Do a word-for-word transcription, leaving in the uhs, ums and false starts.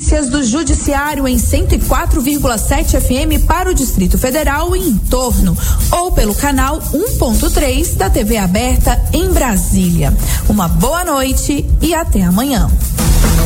notícias do Judiciário em cento e quatro vírgula sete F M para o Distrito Federal e entorno, ou pelo canal um ponto três da T V aberta em Brasília. Uma boa noite e até amanhã.